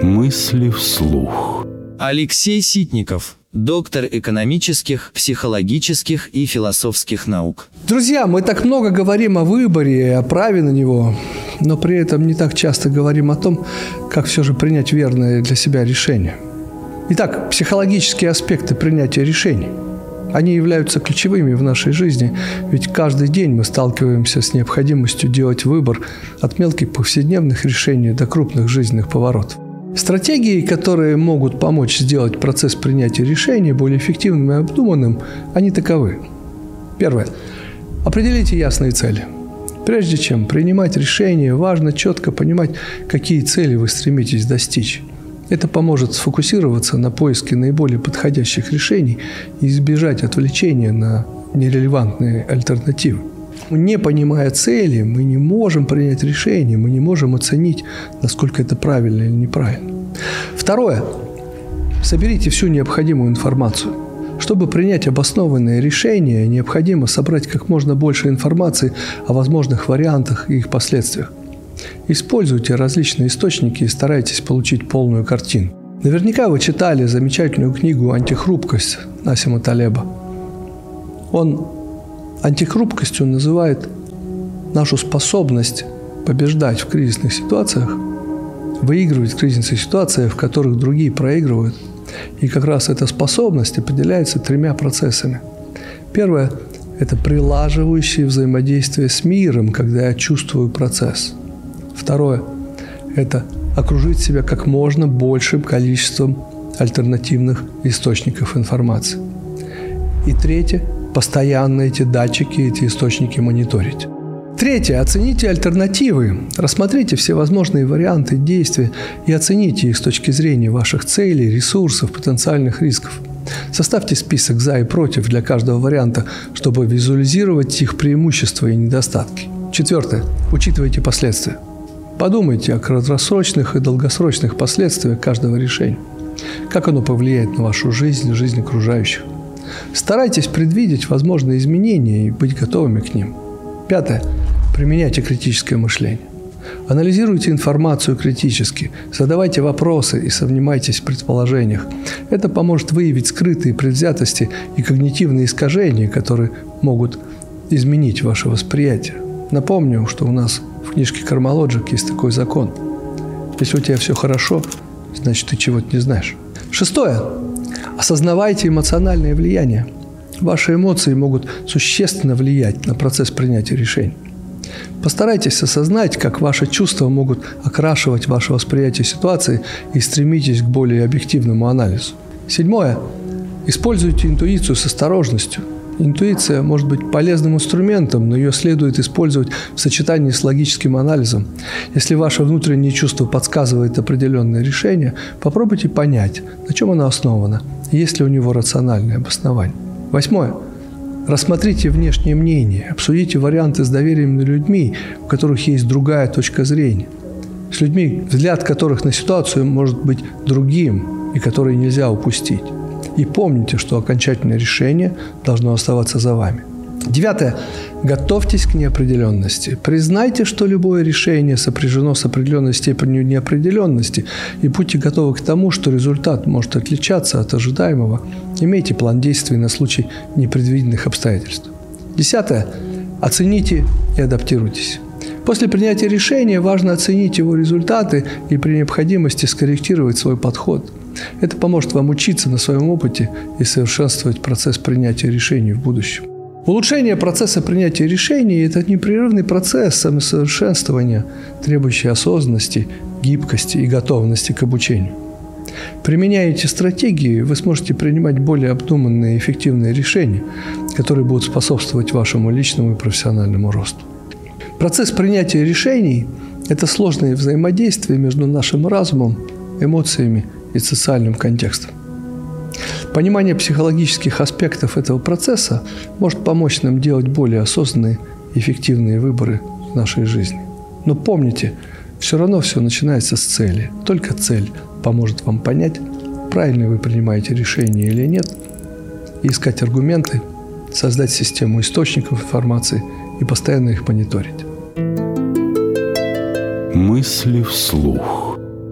Мысли вслух. Алексей Ситников, доктор экономических, психологических и философских наук. Друзья, мы так много говорим о выборе, о праве на него, но при этом не так часто говорим о том, как все же принять верное для себя решение. Итак, психологические аспекты принятия решений. Они являются ключевыми в нашей жизни, ведь каждый день мы сталкиваемся с необходимостью делать выбор от мелких повседневных решений до крупных жизненных поворотов. Стратегии, которые могут помочь сделать процесс принятия решений более эффективным и обдуманным, они таковы. Первое. Определите ясные цели. Прежде чем принимать решение, важно четко понимать, какие цели вы стремитесь достичь. Это поможет сфокусироваться на поиске наиболее подходящих решений и избежать отвлечения на нерелевантные альтернативы. Не понимая цели, мы не можем принять решение, мы не можем оценить, насколько это правильно или неправильно. Второе. Соберите всю необходимую информацию. Чтобы принять обоснованное решение, необходимо собрать как можно больше информации о возможных вариантах и их последствиях. Используйте различные источники и старайтесь получить полную картину. Наверняка вы читали замечательную книгу «Антихрупкость» Насима Талеба. Он антихрупкостью называет нашу способность побеждать в кризисных ситуациях, выигрывать в кризисных ситуациях, в которых другие проигрывают. И как раз эта способность определяется 3 процессами. Первое – это прилаживающее взаимодействие с миром, когда я чувствую процесс. Второе – это окружить себя как можно большим количеством альтернативных источников информации. И третье – постоянно эти датчики, эти источники мониторить. Третье – оцените альтернативы. Рассмотрите все возможные варианты действия и оцените их с точки зрения ваших целей, ресурсов, потенциальных рисков. Составьте список «за» и «против» для каждого варианта, чтобы визуализировать их преимущества и недостатки. Четвертое – учитывайте последствия. Подумайте о краткосрочных и долгосрочных последствиях каждого решения. Как оно повлияет на вашу жизнь и жизнь окружающих. Старайтесь предвидеть возможные изменения и быть готовыми к ним. Пятое. Применяйте критическое мышление. Анализируйте информацию критически, задавайте вопросы и сомневайтесь в предположениях. Это поможет выявить скрытые предвзятости и когнитивные искажения, которые могут изменить ваше восприятие. Напомню, что у нас в книжке «Кармалоджик» есть такой закон. Если у тебя все хорошо, значит, ты чего-то не знаешь. Шестое. Осознавайте эмоциональное влияние. Ваши эмоции могут существенно влиять на процесс принятия решений. Постарайтесь осознать, как ваши чувства могут окрашивать ваше восприятие ситуации и стремитесь к более объективному анализу. Седьмое. Используйте интуицию с осторожностью. Интуиция может быть полезным инструментом, но ее следует использовать в сочетании с логическим анализом. Если ваше внутреннее чувство подсказывает определенное решение, попробуйте понять, на чем оно основано, и есть ли у него рациональное обоснование. Восьмое. Рассмотрите внешнее мнение, обсудите варианты с доверенными людьми, у которых есть другая точка зрения. С людьми, взгляд которых на ситуацию может быть другим и которые нельзя упустить. И помните, что окончательное решение должно оставаться за вами. Девятое. Готовьтесь к неопределенности. Признайте, что любое решение сопряжено с определенной степенью неопределенности, и будьте готовы к тому, что результат может отличаться от ожидаемого. Имейте план действий на случай непредвиденных обстоятельств. Десятое. Оцените и адаптируйтесь. После принятия решения важно оценить его результаты и при необходимости скорректировать свой подход. Это поможет вам учиться на своем опыте и совершенствовать процесс принятия решений в будущем. Улучшение процесса принятия решений – это непрерывный процесс самосовершенствования, требующий осознанности, гибкости и готовности к обучению. Применяя эти стратегии, вы сможете принимать более обдуманные и эффективные решения, которые будут способствовать вашему личному и профессиональному росту. Процесс принятия решений – это сложное взаимодействие между нашим разумом, эмоциями и социальным контекстом. Понимание психологических аспектов этого процесса может помочь нам делать более осознанные и эффективные выборы в нашей жизни. Но помните, все равно все начинается с цели. Только цель поможет вам понять, правильно вы принимаете решение или нет, и искать аргументы, создать систему источников информации и постоянно их мониторить. Мысли вслух.